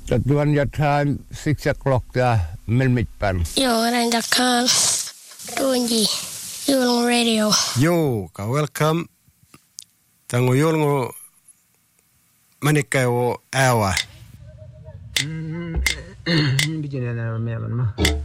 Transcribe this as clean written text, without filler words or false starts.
Tuan jathan 6 o'clock melmitpan. Joo, näin takkaan tuonji Julngo Radio. Joo, ka welcome. Tango Julngo manikkayo ääwa. Bikin na meron mo.